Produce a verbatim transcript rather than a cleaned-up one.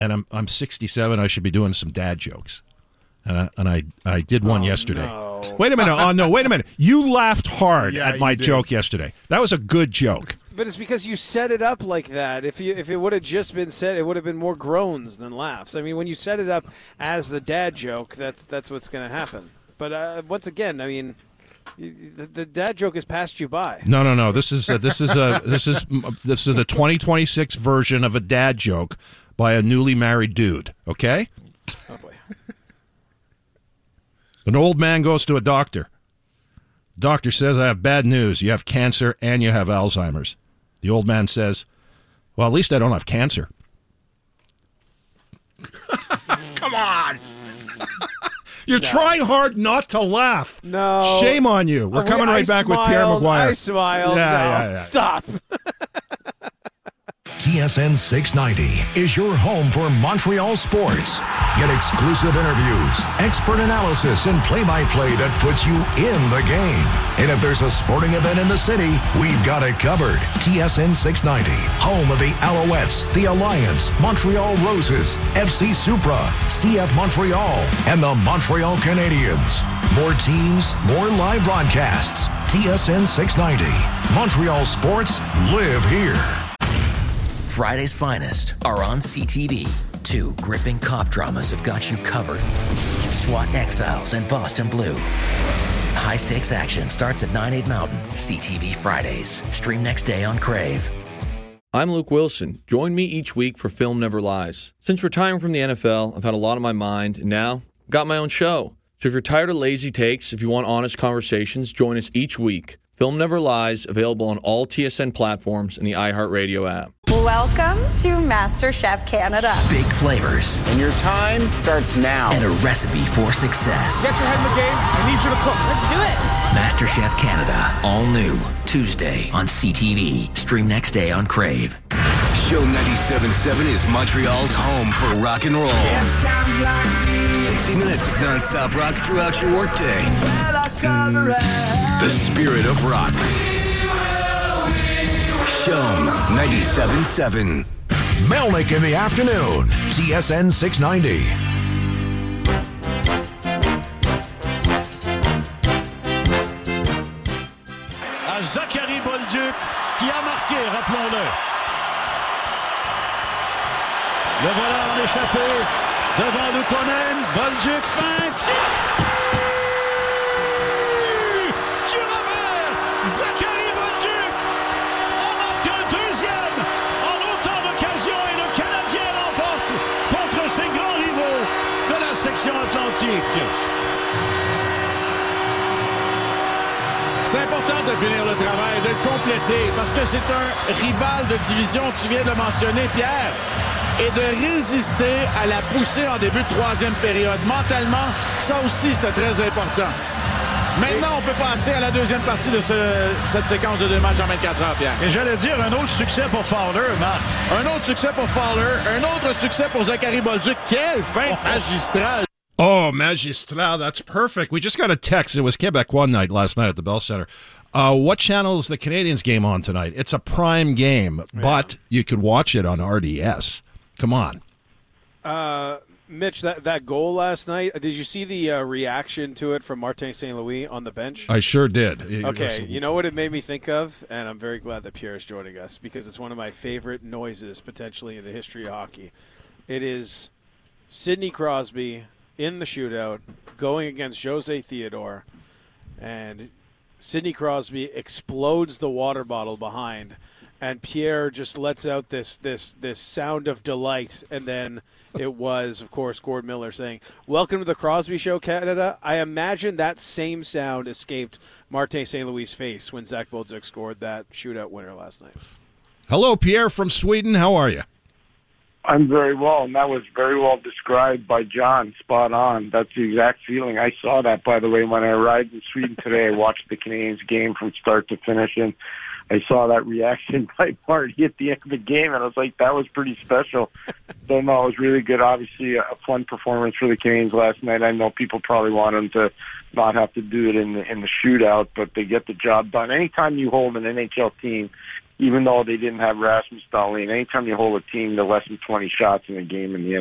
and I'm I'm sixty-seven. I should be doing some dad jokes, and I and I I did one oh, yesterday. No. Wait a minute! Oh no! Wait a minute! You laughed hard yeah, at my did. joke yesterday. That was a good joke. But it's because you set it up like that. If you if it would have just been said, it would have been more groans than laughs. I mean, when you set it up as the dad joke, that's that's what's going to happen. But uh, once again, I mean, the, the dad joke has passed you by. No, no, no. This is a, this is a this is this is a twenty twenty-six version of a dad joke by a newly married dude. Okay. Oh boy. An old man goes to a doctor. Doctor says, I have bad news. You have cancer and you have Alzheimer's. The old man says, well, at least I don't have cancer. Come on. You're no. trying hard not to laugh. No. Shame on you. We're coming I right back smiled, with Pierre McGuire. I smiled. Yeah, no. yeah, yeah. Stop. T S N six ninety is your home for Montreal sports. Get exclusive interviews, expert analysis, and play-by-play that puts you in the game. And if there's a sporting event in the city, we've got it covered. T S N six ninety, home of the Alouettes, the Alliance, Montreal Roses, F C Supra, C F Montreal, and the Montreal Canadiens. More teams, more live broadcasts. T S N six ninety. Montreal sports live here. Friday's finest are on C T V. Two gripping cop dramas have got you covered. SWAT Exiles and Boston Blue. High-stakes action starts at nine, eight Mountain. C T V Fridays. Stream next day on Crave. I'm Luke Wilson. Join me each week for Film Never Lies. Since retiring from the N F L, I've had a lot on my mind, and now I've got my own show. So if you're tired of lazy takes, if you want honest conversations, join us each week. Film Never Lies, available on all T S N platforms and the iHeartRadio app. Welcome to MasterChef Canada. Big flavors. And your time starts now. And a recipe for success. Get your head in the game. I need you to cook. Let's do it. MasterChef Canada. All new. Tuesday on C T V. Stream next day on Crave. Show ninety-seven point seven is Montreal's home for rock and roll. sixty minutes of non-stop rock throughout your workday. The spirit of rock. Show ninety-seven point seven. Melnick in the afternoon. T S N six ninety. À Zachary Bolduc qui a marqué, rappelons-le. Le voilà en échappé devant Lukonen. Bolduc fin tir. Du revers, Zachary Bolduc en marque un deuxième en autant d'occasions et le Canadien l'emporte contre ses grands rivaux de la section atlantique. C'est important de finir le travail, de le compléter, parce que c'est un rival de division, tu viens de le mentionner, Pierre, et de résister à la poussée en début de troisième période. Mentalement, ça aussi, c'était très important. Maintenant, on peut passer à la deuxième partie de ce, cette séquence de deux matchs en vingt-quatre heures, Pierre. Et j'allais dire un autre succès pour Fowler, Marc. Un autre succès pour Fowler, un autre succès pour Zachary Bolduc. Quelle fin oh, magistrale! Oh, magistral, that's perfect. We just got a text. It was Quebec one night last night at the Bell Center. Uh, what channel is the Canadiens game on tonight? It's a prime game, yeah. But you could watch it on R D S. Come on. Uh, Mitch, that, that goal last night, did you see the uh, reaction to it from Martin Saint Louis on the bench? I sure did. Okay, you know what it made me think of? And I'm very glad that Pierre is joining us because it's one of my favorite noises potentially in the history of hockey. It is Sidney Crosby in the shootout, going against Jose Theodore, and Sidney Crosby explodes the water bottle behind, and Pierre just lets out this this this sound of delight, and then it was, of course, Gord Miller saying, "Welcome to the Crosby Show, Canada." I imagine that same sound escaped Martin Saint Louis' face when Zach Bolduc scored that shootout winner last night. Hello, Pierre from Sweden. How are you? I'm very well, and that was very well described by John. Spot on. That's the exact feeling. I saw that, by the way, when I arrived in Sweden today. I watched the Canadiens game from start to finish, and I saw that reaction by Marty at the end of the game, and I was like, that was pretty special. So, no, it was really good. Obviously, a fun performance for the Canadiens last night. I know people probably want them to not have to do it in the, in the shootout, but they get the job done. Anytime you hold an N H L team, even though they didn't have Rasmus Dahlin. Anytime you hold a team to less than twenty shots in a game in the